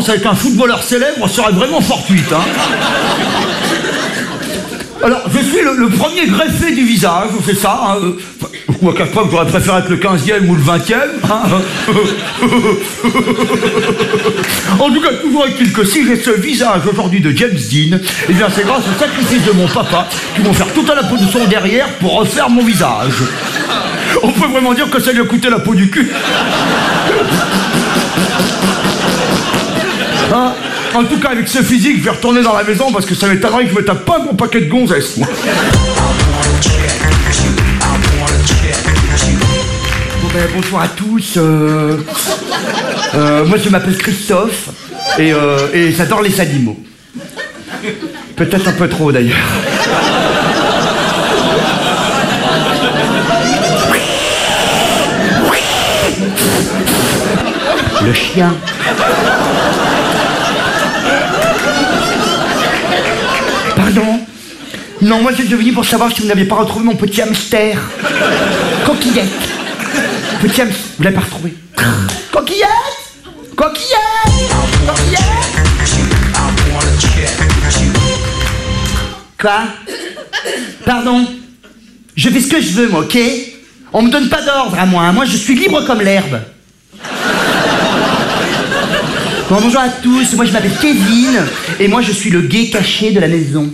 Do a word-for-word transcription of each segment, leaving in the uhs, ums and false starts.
ressemblance avec un footballeur célèbre serait vraiment fortuite, hein. Alors, je suis le, le premier greffé du visage, c'est ça, hein. Je ne me cache pas que j'aurais préféré être le quinzième ou le vingtième, hein. En tout cas, toujours est-il que si j'ai ce visage aujourd'hui de James Dean, eh bien c'est grâce au sacrifice de mon papa qui vont faire toute la peau de son derrière pour refaire mon visage. On peut vraiment dire que ça lui a coûté la peau du cul. Hein? En tout cas, avec ce physique, je vais retourner dans la maison parce que ça m'étonnerait que je me tape pas un bon paquet de gonzesses, moi. Bon ben, bonsoir à tous. Euh... Euh, moi, je m'appelle Christophe et, euh, et j'adore les animaux. Peut-être un peu trop, d'ailleurs. Le chien. Pardon? Non, moi j'étais venu pour savoir si vous n'aviez pas retrouvé mon petit hamster. Coquillette. Petit hamster. Vous l'avez pas retrouvé? Coquillette. Coquillette. Coquillette. Quoi? Pardon? Je fais ce que je veux, moi, ok? On me donne pas d'ordre à moi, hein. Moi je suis libre comme l'herbe. Bon, bonjour à tous, moi je m'appelle Kevin et moi je suis le gay caché de la maison.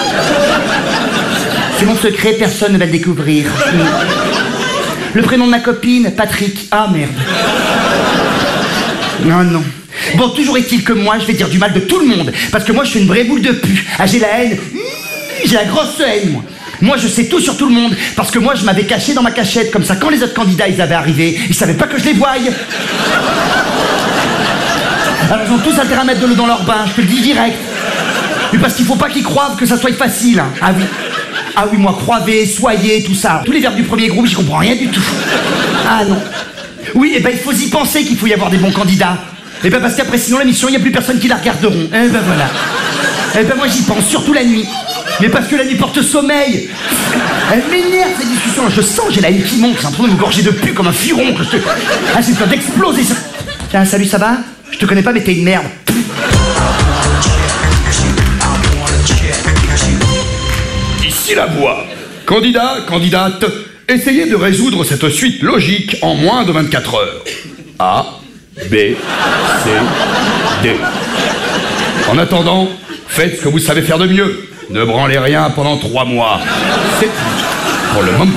C'est mon secret, personne ne va le découvrir. Le prénom de ma copine, Patrick. Ah merde. Non, non. Bon, toujours est-il que moi je vais dire du mal de tout le monde parce que moi je suis une vraie boule de pu. Ah, j'ai la haine. J'ai la grosse haine, moi. Moi je sais tout sur tout le monde parce que moi je m'avais caché dans ma cachette comme ça quand les autres candidats ils avaient arrivé, ils savaient pas que je les voyais. Alors ils ont tous intérêt à mettre de l'eau dans leur bain, je te le dis direct. Mais parce qu'il faut pas qu'ils croient que ça soit facile, hein. Ah oui. Ah oui, moi, croivez, soyez, tout ça. Tous les verbes du premier groupe, j'y comprends rien du tout. Ah non. Oui, et ben il faut y penser qu'il faut y avoir des bons candidats. Et ben parce qu'après sinon l'émission, il n'y a plus personne qui la regarderont. Eh ben voilà. Eh ben moi j'y pense, surtout la nuit. Mais parce que la nuit porte sommeil. Elle m'énerve ces discussions, je sens, j'ai la haine qui monte, j'ai l'impression de me gorger de pu comme un furon. Que je te... Ah, j'ai peur d'exploser ça. Tiens, salut, ça va? Je te connais pas, mais t'es une merde. Ici la voix. Candidat, candidate, essayez de résoudre cette suite logique en moins de vingt-quatre heures. A, B, C, D. En attendant, faites ce que vous savez faire de mieux. Ne branlez rien pendant trois mois. C'est tout pour le moment.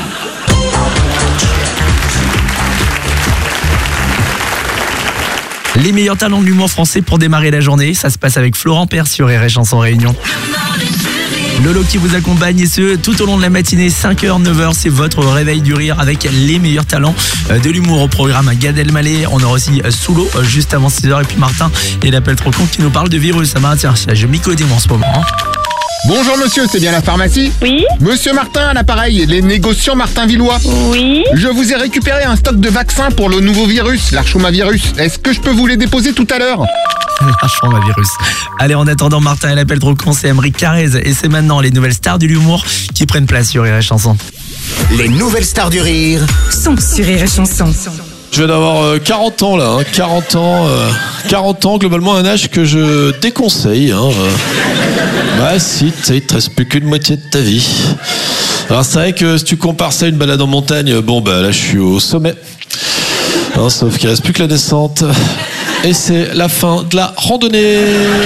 Les meilleurs talents de l'humour français pour démarrer la journée, ça se passe avec Florent Père sur R R Chanson Réunion. Lolo qui vous accompagne et ce tout au long de la matinée, cinq heures, neuf heures, c'est votre réveil du rire avec les meilleurs talents de l'humour au programme. Gad Elmaleh, on aura aussi Soulo juste avant six heures et puis Martin et l'appel trop con qui nous parle de virus. Ça m'a tiens, je m'y connais moi en ce moment. Hein. Bonjour monsieur, c'est bien la pharmacie? Oui. Monsieur Martin à l'appareil, les négociants Martin-Villois. Oui. Je vous ai récupéré un stock de vaccins pour le nouveau virus, l'archomavirus. Est-ce que je peux vous les déposer tout à l'heure? L'archomavirus. Allez, en attendant, Martin et l'appel trop con, c'est Emeric Carrez et c'est maintenant les nouvelles stars de l'humour qui prennent place sur R R Chanson. Les nouvelles stars du rire sont sur R R Chanson. Je viens d'avoir euh, quarante ans là, hein, quarante ans, euh, quarante ans, globalement un âge que je déconseille. Hein, euh. Bah si, tu sais, il te reste plus qu'une moitié de ta vie. Alors c'est vrai que si tu compares ça à une balade en montagne, bon bah là je suis au sommet. Hein, sauf qu'il reste plus que la descente. Et c'est la fin de la randonnée.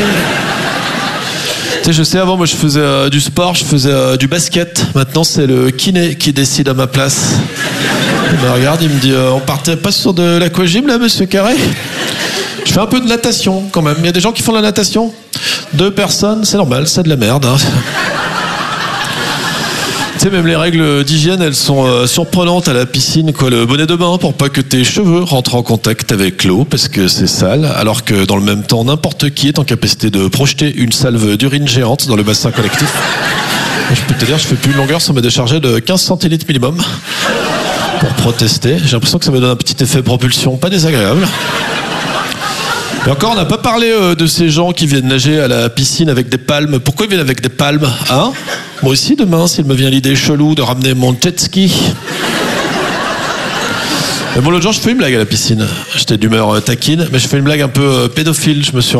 Tu sais, je sais, avant moi je faisais euh, du sport, je faisais euh, du basket. Maintenant c'est le kiné qui décide à ma place. Ben regarde, il me dit, euh, on partait pas sur de l'aquagym là, monsieur Carré? Je fais un peu de natation quand même. Il y a des gens qui font de la natation. Deux personnes, c'est normal, c'est de la merde. Hein. Tu sais, même les règles d'hygiène, elles sont euh, surprenantes à la piscine, quoi. Le bonnet de bain pour pas que tes cheveux rentrent en contact avec l'eau parce que c'est sale, alors que dans le même temps, n'importe qui est en capacité de projeter une salve d'urine géante dans le bassin collectif. Et je peux te dire, je fais plus une longueur sans me décharger de quinze centilitres minimum pour protester. J'ai l'impression que ça me donne un petit effet propulsion pas désagréable. Et encore, on n'a pas parlé euh, de ces gens qui viennent nager à la piscine avec des palmes. Pourquoi ils viennent avec des palmes, hein? Moi aussi, demain, s'il me vient l'idée chelou de ramener mon jet ski. Mais bon, l'autre jour, je fais une blague à la piscine. J'étais d'humeur euh, taquine, mais je fais une blague un peu euh, pédophile. Je me suis